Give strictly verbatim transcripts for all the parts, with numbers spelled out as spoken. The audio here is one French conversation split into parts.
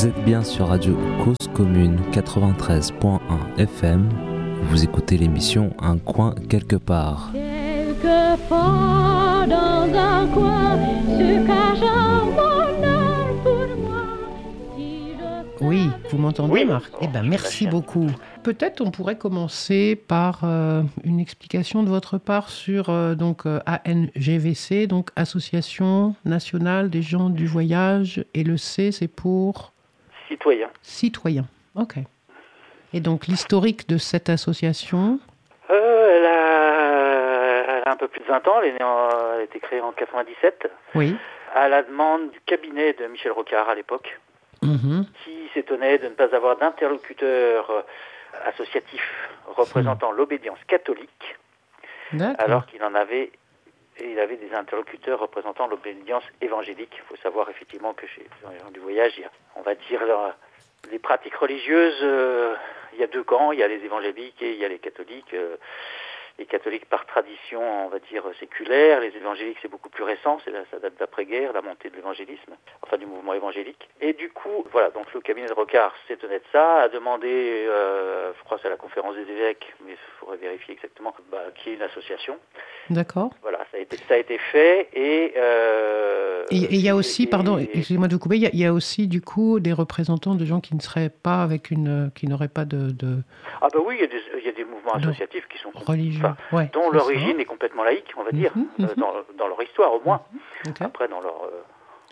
Vous êtes bien sur Radio Cause Commune quatre-vingt-treize point un F M. Vous écoutez l'émission Un coin quelque part. Quelquefois dans un coin se cache un bonheur pour moi. Si je... Oui, vous m'entendez, oui, Marc ? Eh bien, merci beaucoup. Peut-être on pourrait commencer par euh, une explication de votre part sur euh, donc, euh, A N G V C, donc Association nationale des gens du voyage, et le C, c'est pour... Citoyens. Citoyens, ok. Et donc l'historique de cette association euh, elle, a, elle a un peu plus de vingt ans, elle, est née en, elle a été créée en quatre-vingt-dix-sept, oui. À la demande du cabinet de Michel Rocard à l'époque, mmh. qui s'étonnait de ne pas avoir d'interlocuteur associatif représentant mmh. l'obédience catholique, D'accord. alors qu'il en avait, il avait des interlocuteurs représentant l'obédience évangélique. Il faut savoir effectivement que chez les gens du voyage, il y a, on va dire, les pratiques religieuses, euh, il y a deux camps, il y a les évangéliques et il y a les catholiques. Euh, les catholiques par tradition, on va dire, séculaire, les évangéliques c'est beaucoup plus récent, c'est là, ça date d'après-guerre, la montée de l'évangélisme, enfin du mouvement évangélique. Et du coup, voilà, donc le cabinet de Rocard s'étonnait de ça, a demandé, euh, je crois que c'est à la conférence des évêques, mais il faudrait vérifier exactement, bah, qu'il y ait une association. D'accord. Voilà, ça a été, ça a été fait et... Euh, et il y a aussi, et, pardon, et, excusez-moi de vous couper, il y, y a aussi du coup des représentants de gens qui ne seraient pas avec une... qui n'auraient pas de... de... Ah bah oui, il y a des, il y a des mouvements associatifs qui sont... religieux. Enfin, ouais, dont l'origine ça. est complètement laïque, on va dire, mm-hmm, euh, dans, dans leur histoire au moins. Mm-hmm, okay. Après, dans leur, euh,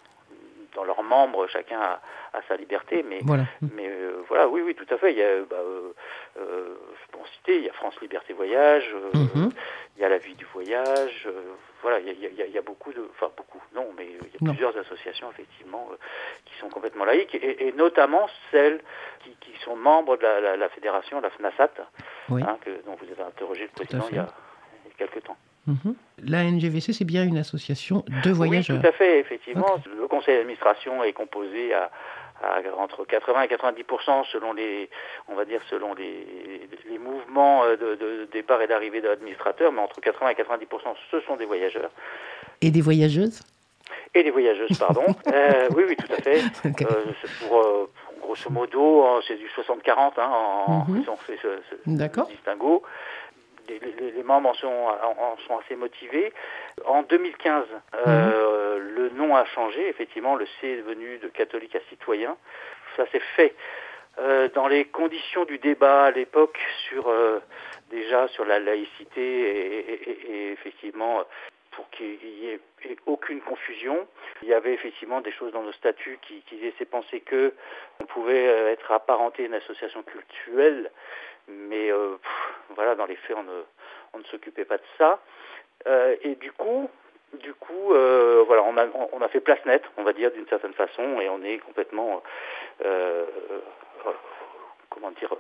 dans leurs membres, chacun a, a sa liberté, mais, voilà, mais euh, voilà, oui, oui, tout à fait. Il y a, bah, euh, euh, pour citer, il y a France Liberté Voyage, euh, mm-hmm. il y a La Vie du Voyage, euh, voilà, il y, a, il, y a, il y a beaucoup de, enfin beaucoup, non, mais il y a non. plusieurs associations effectivement euh, qui sont complètement laïques, et, et notamment celles qui, qui sont membres de la, la, la fédération, la FNASAT, oui. hein, que, dont vous avez interrogé le président il y a, il y a quelques temps. Mm-hmm. La N G V C, c'est bien une association de voyageurs. Oui, tout à fait, effectivement. Okay. Le conseil d'administration est composé à, à entre quatre-vingts et quatre-vingt-dix pour cent selon les, on va dire selon les, les mouvements de, de départ et d'arrivée de l'administrateur, mais entre quatre-vingts et quatre-vingt-dix pour cent ce sont des voyageurs. Et des voyageuses ? Et des voyageuses, pardon. euh, oui, oui, tout à fait. Okay. Euh, c'est pour, euh, pour, grosso modo, c'est du soixante quarante, hein, en, mm-hmm. si on fait ce, ce, ce distinguo. Les, les, les membres en sont, en sont assez motivés. En deux mille quinze, euh, mmh. le nom a changé. Effectivement, le C est devenu de catholique à citoyen. Ça s'est fait euh, dans les conditions du débat à l'époque sur euh, déjà sur la laïcité et, et, et, et effectivement pour qu'il y ait aucune confusion. Il y avait effectivement des choses dans nos statuts qui, qui laissaient penser que on pouvait être apparenté à une association cultuelle. Mais euh, pff, voilà, dans les faits, on ne, on ne s'occupait pas de ça. Euh, et du coup, du coup, euh, voilà, on a, on a fait place nette, on va dire d'une certaine façon, et on est complètement, euh, euh, comment dire,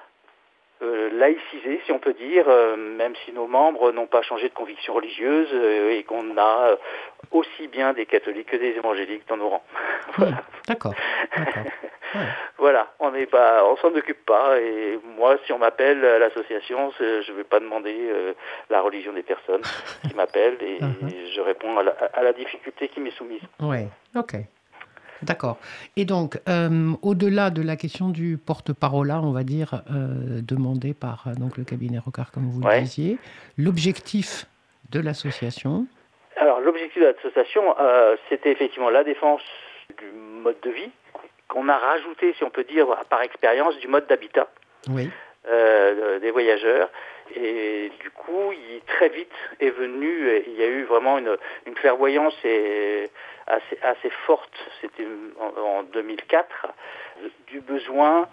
euh, laïcisé, si on peut dire, euh, même si nos membres n'ont pas changé de conviction religieuse euh, et qu'on a aussi bien des catholiques que des évangéliques dans nos rangs. Voilà. Mmh, d'accord. d'accord. Ouais. Voilà, on n'est pas, on s'en occupe pas. Et moi, si on m'appelle à l'association, je ne vais pas demander euh, la religion des personnes qui m'appellent et, uh-huh. et je réponds à la, à la difficulté qui m'est soumise. Oui, ok. D'accord. Et donc, euh, au-delà de la question du porte-parole, on va dire, euh, demandé par donc, le cabinet Rocard, comme vous ouais. le disiez, l'objectif de l'association... Alors, l'objectif de l'association, euh, c'était effectivement la défense du mode de vie, qu'on a rajouté, si on peut dire, par expérience, du mode d'habitat oui. euh, des voyageurs. Et du coup, il, très vite est venu, il y a eu vraiment une, une clairvoyance et assez, assez forte, c'était en, en deux mille quatre, du besoin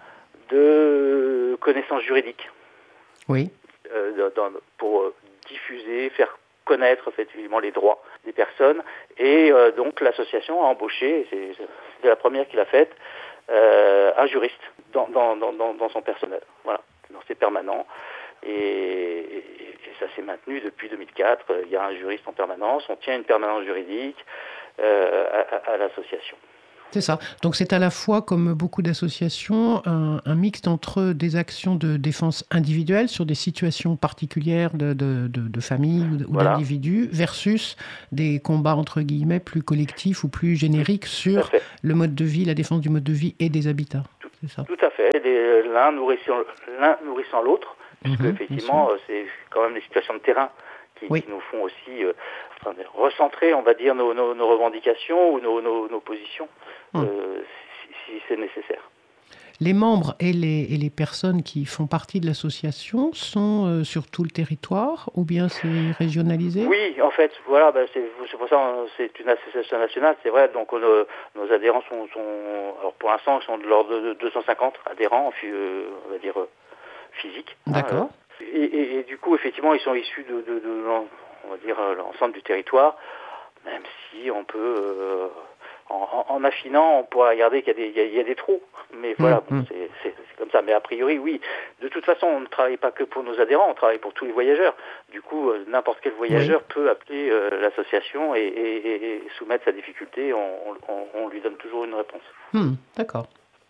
de connaissances juridiques. Oui. Euh, dans, pour diffuser, faire connaître effectivement les droits des personnes. Et euh, donc l'association a embauché, c'est, c'est la première qui l'a faite, euh, un juriste dans, dans, dans, dans son personnel, voilà, dans ses permanents. Et, et, et ça s'est maintenu depuis deux mille quatre. Il y a un juriste en permanence, on tient une permanence juridique euh, à, à, à l'association. C'est ça. Donc c'est à la fois, comme beaucoup d'associations, un, un mixte entre des actions de défense individuelle sur des situations particulières de, de, de, de famille ou, voilà. d'individus versus des combats entre guillemets plus collectifs ou plus génériques sur le mode de vie, la défense du mode de vie et des habitats. Tout, c'est ça. Tout à fait. Les, l'un nourrissant, l'un nourrissant l'autre, puisque mmh, effectivement c'est quand même des situations de terrain qui, oui. qui nous font aussi euh, enfin, recentrer, on va dire, nos, nos, nos revendications ou nos, nos, nos positions. Hum. Euh, si, si c'est nécessaire. Les membres et les, et les personnes qui font partie de l'association sont euh, sur tout le territoire ou bien c'est régionalisé ? Oui, en fait, voilà, ben c'est, c'est pour ça c'est une association nationale, c'est vrai. Donc on, euh, nos adhérents sont, sont, alors pour l'instant, ils sont de l'ordre de deux cent cinquante adhérents, euh, on va dire euh, physiques. D'accord. Hein, et, et, et du coup, effectivement, ils sont issus de, de, de on va dire l'ensemble du territoire, même si on peut. Euh, En, en affinant, on pourra regarder qu'il y a des, il y a, il y a des trous. Mais voilà, mmh, bon, c'est, c'est, c'est comme ça. Mais a priori, oui. De toute façon, on ne travaille pas que pour nos adhérents, on travaille pour tous les voyageurs. Du coup, euh, n'importe quel voyageur oui. peut appeler euh, l'association et, et, et soumettre sa difficulté. On, on, on lui donne toujours une réponse. Mmh, d'accord.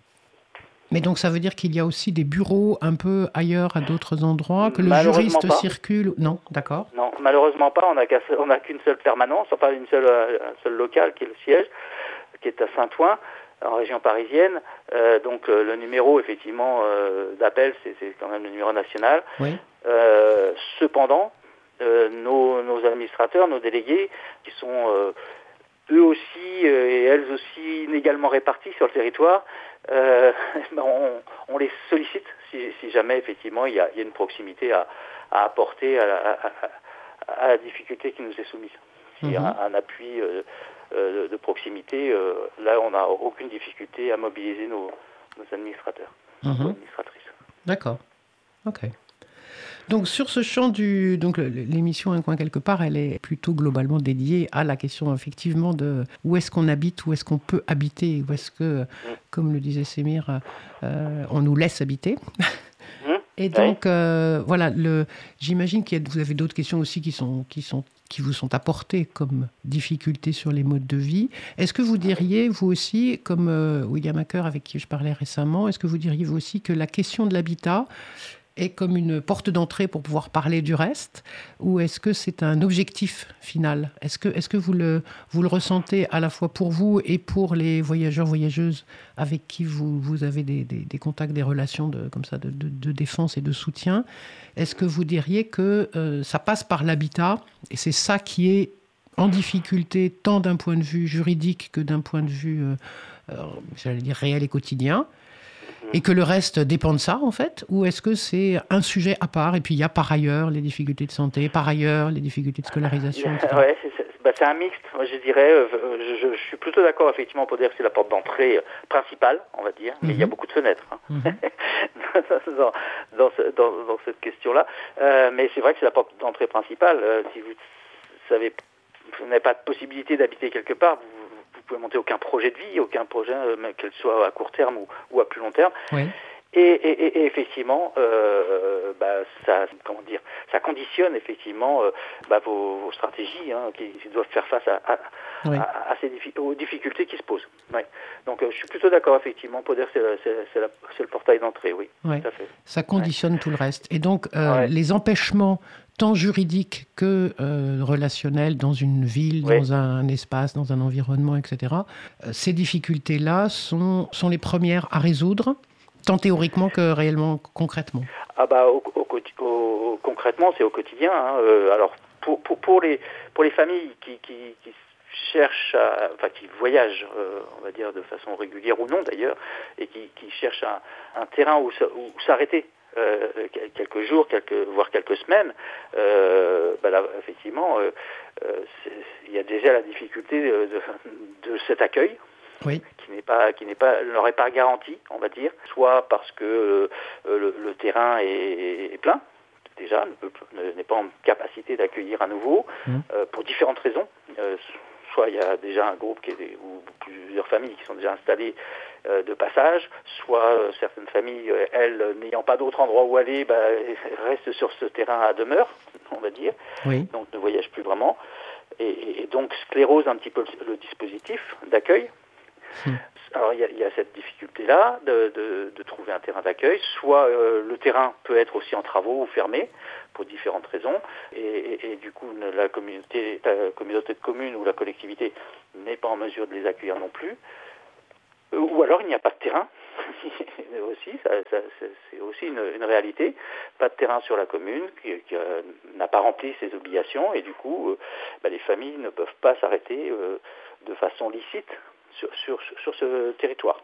Mais donc ça veut dire qu'il y a aussi des bureaux un peu ailleurs à d'autres endroits, que le juriste pas. circule. Non, d'accord. Non, malheureusement pas. On n'a on n'a qu'une seule permanence, enfin une seule, un seul local qui est le siège, qui est à Saint-Ouen, en région parisienne. Euh, donc euh, le numéro effectivement euh, d'appel, c'est, c'est quand même le numéro national. Oui. Euh, cependant, euh, nos, nos administrateurs, nos délégués, qui sont euh, eux aussi euh, et elles aussi inégalement répartis sur le territoire, euh, on, on les sollicite si, si jamais effectivement il y a, il y a une proximité à, à apporter à la, à, à la difficulté qui nous est soumise. S'il y a un, un appui euh, euh, de proximité, euh, là on n'a aucune difficulté à mobiliser nos, nos administrateurs, mmh. nos administratrices. D'accord. Ok. Donc sur ce champ du, donc l'émission Un coin quelque part, elle est plutôt globalement dédiée à la question effectivement de où est-ce qu'on habite, où est-ce qu'on peut habiter, où est-ce que, mmh. comme le disait Sémir, euh, on nous laisse habiter. Mmh. Et donc oui. euh, voilà, le, j'imagine qu'il y a, vous avez d'autres questions aussi qui sont qui sont qui vous sont apportées comme difficultés sur les modes de vie. Est-ce que vous diriez, vous aussi, comme euh, William Hacker avec qui je parlais récemment, est-ce que vous diriez vous aussi que la question de l'habitat est comme une porte d'entrée pour pouvoir parler du reste, ou est-ce que c'est un objectif final ? Est-ce que, est-ce que vous, le, vous le ressentez à la fois pour vous et pour les voyageurs, voyageuses avec qui vous, vous avez des, des, des contacts, des relations de, comme ça, de, de, de défense et de soutien ? Est-ce que vous diriez que euh, ça passe par l'habitat, et c'est ça qui est en difficulté tant d'un point de vue juridique que d'un point de vue, euh, euh, j'allais dire, réel et quotidien ? Et que le reste dépend de ça, en fait ? Ou est-ce que c'est un sujet à part, et puis il y a par ailleurs les difficultés de santé, par ailleurs les difficultés de scolarisation, et cetera. Ouais, c'est, c'est, bah, c'est un mixte, moi je dirais. Euh, je, je, je suis plutôt d'accord, effectivement, pour dire que c'est la porte d'entrée principale, on va dire, mais mm-hmm. il y a beaucoup de fenêtres hein, mm-hmm. dans, dans, ce, dans, dans cette question-là. Euh, mais c'est vrai que c'est la porte d'entrée principale. Euh, si vous savez, vous n'avez pas de possibilité d'habiter quelque part, vous vous pouvez monter aucun projet de vie, aucun projet, euh, qu'elle soit à court terme ou, ou à plus long terme. Oui. Et, et, et effectivement, euh, bah, ça, comment dire, ça conditionne effectivement euh, bah, vos, vos stratégies hein, qui, qui doivent faire face à, à, oui. à, à ces diffi- aux difficultés qui se posent. Ouais. Donc, euh, je suis plutôt d'accord effectivement pour dire que c'est, c'est, c'est, la, c'est le portail d'entrée, oui. oui. Tout à fait. Ça conditionne ouais. tout le reste. Et donc, euh, ouais. les empêchements tant juridiques que euh, relationnels dans une ville, oui. dans un, un espace, dans un environnement, et cetera. Euh, ces difficultés-là sont, sont les premières à résoudre, tant théoriquement que réellement, concrètement. Ah bah au, au, au, concrètement, c'est au quotidien. Hein. Euh, alors pour, pour, pour, les, pour les familles qui, qui, qui cherchent, à, enfin qui voyagent, euh, on va dire de façon régulière ou non d'ailleurs, et qui, qui cherchent un, un terrain où, où s'arrêter. Euh, quelques jours, quelques, voire quelques semaines, euh, bah là, effectivement, euh, il y a déjà la difficulté de, de, de cet accueil, oui. qui n'est pas, qui n'est pas, leur est pas garanti, on va dire, soit parce que euh, le, le terrain est, est plein, déjà, ne peut, n'est pas en capacité d'accueillir à nouveau, mmh. euh, pour différentes raisons. Euh, soit il y a déjà un groupe qui est, ou plusieurs familles qui sont déjà installées euh, de passage, soit euh, certaines familles, euh, elles, n'ayant pas d'autre endroit où aller, bah, restent sur ce terrain à demeure, on va dire, oui. donc ne voyagent plus vraiment, et, et donc sclérosent un petit peu le, le dispositif d'accueil. Mmh. Alors il y, y a cette difficulté-là de, de, de trouver un terrain d'accueil. Soit euh, le terrain peut être aussi en travaux ou fermé pour différentes raisons, et, et, et du coup la communauté, la communauté de communes ou la collectivité n'est pas en mesure de les accueillir non plus. Ou alors il n'y a pas de terrain. aussi, ça, ça, c'est aussi une, une réalité. Pas de terrain sur la commune qui, qui euh, n'a pas rempli ses obligations, et du coup, euh, bah, les familles ne peuvent pas s'arrêter euh, de façon licite sur, sur, sur ce territoire.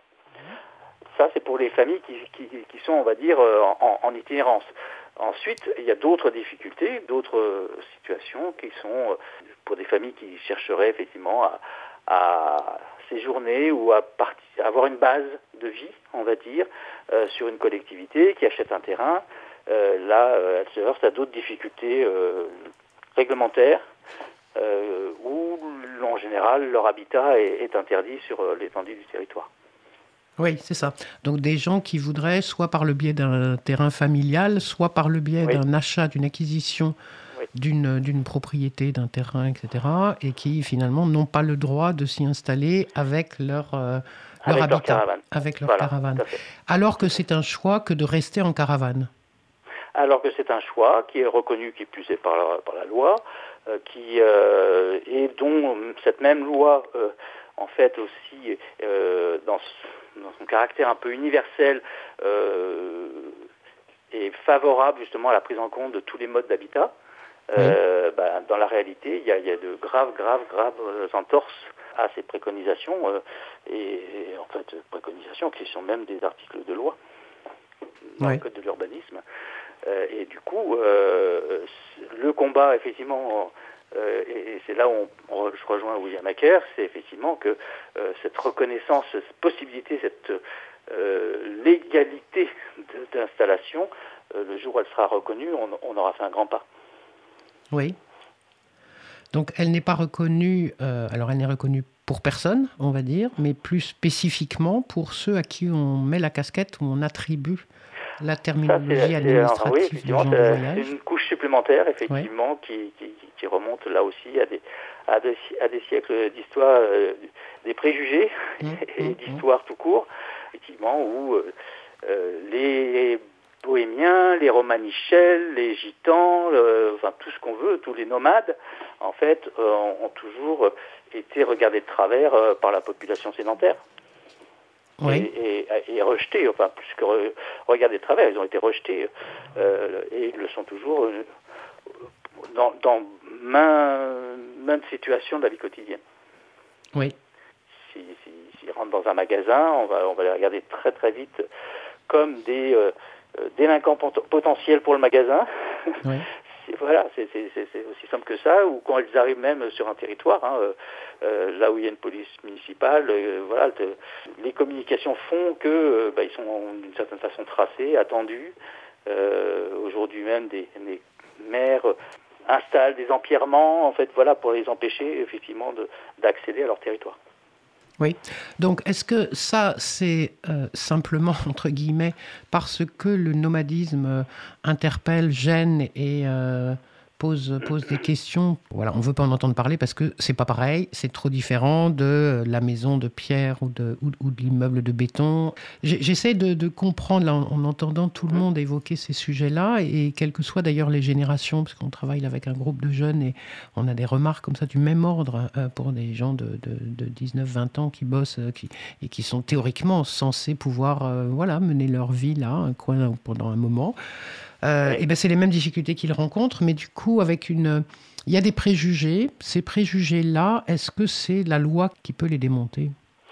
Ça, c'est pour les familles qui, qui, qui sont, on va dire, en, en itinérance. Ensuite, il y a d'autres difficultés, d'autres situations qui sont pour des familles qui chercheraient effectivement à, à séjourner ou à, partir, à avoir une base de vie, on va dire, euh, sur une collectivité qui achète un terrain. Euh, là, euh, elles se heurtent à d'autres difficultés euh, réglementaires euh, où, en général, leur habitat est, est interdit sur euh, l'étendue du territoire. Oui, c'est ça. Donc des gens qui voudraient, soit par le biais d'un terrain familial, soit par le biais oui. d'un achat, d'une acquisition oui. d'une, d'une propriété, d'un terrain, et cetera, et qui finalement n'ont pas le droit de s'y installer avec leur, euh, leur avec habitat, leur caravane. avec leur voilà, caravane. Alors que c'est un choix que de rester en caravane. Alors que c'est un choix qui est reconnu, qui plus est par la, par la loi, euh, qui euh, et dont cette même loi, euh, en fait aussi, euh, dans dans son caractère un peu universel, euh, est favorable justement à la prise en compte de tous les modes d'habitat. Euh, mmh. bah, dans la réalité, il y a, il y a de graves, graves, graves entorses à ces préconisations, euh, et, et en fait préconisations qui sont même des articles de loi dans oui. le code de l'urbanisme. Euh, et du coup, euh, le combat, effectivement, euh, et, et c'est là où on, on, je rejoins William Hacker, c'est effectivement que euh, cette reconnaissance, cette possibilité, cette euh, légalité de, d'installation, euh, le jour où elle sera reconnue, on, on aura fait un grand pas. Oui. Donc elle n'est pas reconnue, euh, alors elle n'est reconnue pour personne, on va dire, mais plus spécifiquement pour ceux à qui on met la casquette, où on attribue la terminologie ça, c'est, administrative c'est, oui, effectivement, du genre c'est, de voyage. C'est une couche supplémentaire, effectivement, oui. qui, qui, qui remonte là aussi à des, à des, à des siècles d'histoire, euh, des préjugés mmh, et mmh, d'histoire mmh. tout court, effectivement, où euh, les bohémiens, les romanichels, les gitans, euh, enfin tout ce qu'on veut, tous les nomades, en fait, euh, ont toujours été regardés de travers euh, par la population sédentaire. Oui. Et, et, et rejetés, enfin plus que re, regardés de travers, ils ont été rejetés euh, et ils le sont toujours euh, dans, dans maintes situations de la vie quotidienne. Oui. S'ils si, si, si rentrent dans un magasin, on va, on va les regarder très très vite comme des euh, délinquants potentiels pour le magasin. Oui. C'est, voilà, c'est, c'est, c'est aussi simple que ça, ou quand ils arrivent même sur un territoire, hein, euh, là où il y a une police municipale, euh, voilà, te, les communications font que euh, bah, ils sont d'une certaine façon tracés, attendus. Euh, aujourd'hui même, des, des maires installent des empierrements, en fait, voilà, pour les empêcher effectivement de, d'accéder à leur territoire. Oui, donc est-ce que ça, c'est euh, simplement, entre guillemets, parce que le nomadisme interpelle, gêne et euh, pose, pose des questions ? Voilà, on ne veut pas en entendre parler parce que c'est pas pareil, c'est trop différent de la maison de pierre ou de, ou, ou de l'immeuble de béton. J'essaie de, de comprendre, là, en, en entendant tout le monde évoquer ces sujets-là, et quelles que soient d'ailleurs les générations, parce qu'on travaille avec un groupe de jeunes et on a des remarques comme ça du même ordre euh, pour des gens de, de, de dix-neuf vingt ans qui bossent euh, qui, et qui sont théoriquement censés pouvoir euh, voilà, mener leur vie là, un coin pendant un moment. Euh, oui. Et ben c'est les mêmes difficultés qu'ils rencontrent, mais du coup, avec une... il y a des préjugés. Ces préjugés-là, est-ce que c'est la loi qui peut les démonter ?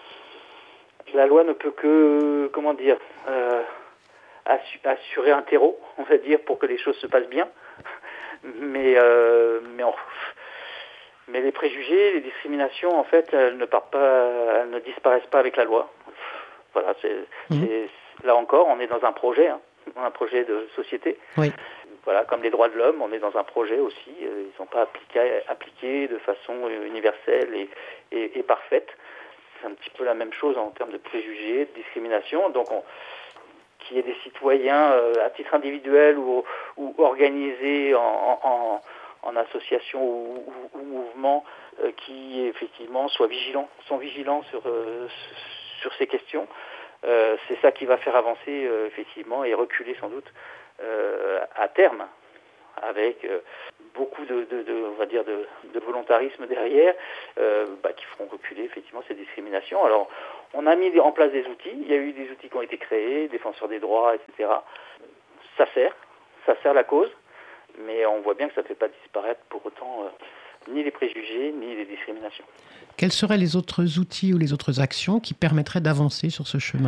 La loi ne peut que, comment dire, euh, assurer un terreau, on va dire, pour que les choses se passent bien. Mais, euh, mais, on, mais les préjugés, les discriminations, en fait, elles ne partent pas, elles ne disparaissent pas avec la loi. Voilà, c'est, mmh. c'est, là encore, on est dans un projet, hein, un projet de société. Oui. Voilà, comme les droits de l'homme, on est dans un projet aussi. Ils ne sont pas appliqués, appliqués de façon universelle et, et, et parfaite. C'est un petit peu la même chose en termes de préjugés, de discrimination. Donc, on, qu'il y ait des citoyens euh, à titre individuel ou, ou organisés en, en, en association ou, ou, ou mouvement euh, qui effectivement soient vigilants, sont vigilants sur, euh, sur ces questions. Euh, c'est ça qui va faire avancer euh, effectivement et reculer sans doute euh, à terme, avec euh, beaucoup de, de, de, on va dire de, de volontarisme derrière, euh, bah, qui feront reculer effectivement ces discriminations. Alors, on a mis en place des outils. Il y a eu des outils qui ont été créés, défenseurs des droits, et cetera. Ça sert, ça sert la cause, mais on voit bien que ça ne fait pas disparaître pour autant euh, ni les préjugés ni les discriminations. Quels seraient les autres outils ou les autres actions qui permettraient d'avancer sur ce chemin-là ?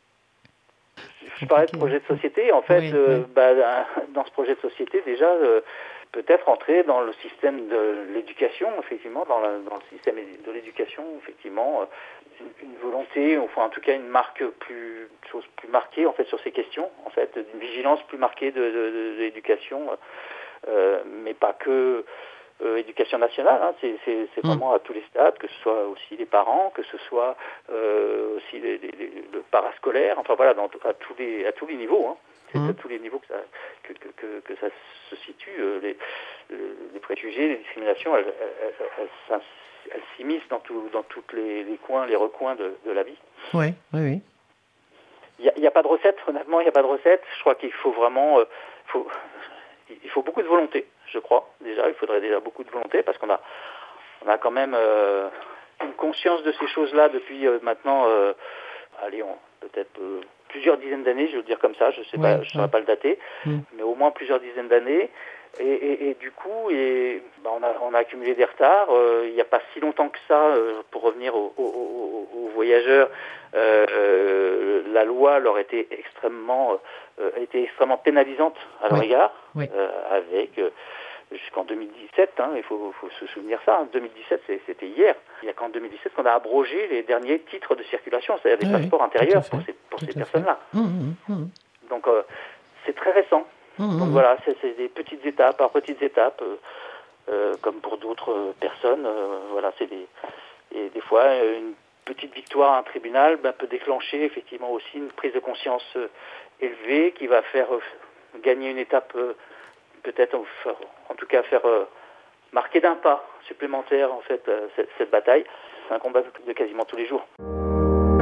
Je parlais de projet de société. En fait, oui, euh, oui. Bah, dans ce projet de société, déjà, euh, peut-être entrer dans le système de l'éducation, effectivement, dans, la, dans le système de l'éducation, effectivement, euh, une, une volonté, enfin en tout cas une marque plus, chose plus marquée en fait sur ces questions, en fait, une vigilance plus marquée de, de, de, de l'éducation, euh, mais pas que. Euh, éducation nationale, hein, c'est, c'est, c'est vraiment à tous les stades, que ce soit aussi les parents, que ce soit euh, aussi les, les, les, le parascolaire, enfin voilà, dans, à, tous les, à tous les niveaux, hein. C'est mmh. à tous les niveaux que ça, que, que, que, que ça se situe. Euh, les, les préjugés, les discriminations, elles, elles, elles, elles, elles s'immiscent dans, tout, dans tous les, les coins, les recoins de, de la vie. Oui, oui, oui. Il n'y a, a pas de recette, honnêtement, il n'y a pas de recette. Je crois qu'il faut vraiment... Euh, faut, il faut beaucoup de volonté, je crois, déjà. Il faudrait déjà beaucoup de volonté parce qu'on a, on a quand même euh, une conscience de ces choses-là depuis euh, maintenant, euh, allez, on, peut-être euh, plusieurs dizaines d'années, je veux dire comme ça, je ne sais ouais, pas, je ne saurais ouais. pas le dater, mmh. mais au moins plusieurs dizaines d'années. Et, et, et du coup, et, bah, on, a, on a accumulé des retards. Euh, il n'y a pas si longtemps que ça, euh, pour revenir aux, aux, aux, aux voyageurs, euh, euh, la loi leur était extrêmement, euh, était extrêmement pénalisante à leur oui. égard, oui. Euh, avec euh, jusqu'en deux mille dix-sept. Hein, il faut, faut se souvenir ça. Hein, deux mille dix-sept, c'est, c'était hier. Il n'y a qu'en deux mille dix-sept qu'on a abrogé les derniers titres de circulation, c'est-à-dire des oui, passeports intérieurs pour ces, pour ces personnes-là. Mmh, mmh, mmh. Donc, euh, c'est très récent. Mmh, Donc mmh. voilà, c'est, c'est des petites étapes, par petites étapes, euh, euh, comme pour d'autres euh, personnes. Euh, voilà, c'est des, et des fois une petite victoire à un tribunal ben, peut déclencher effectivement aussi une prise de conscience euh, élevée qui va faire euh, gagner une étape, euh, peut-être en tout cas faire euh, marquer d'un pas supplémentaire en fait euh, cette, cette bataille. C'est un combat de quasiment tous les jours.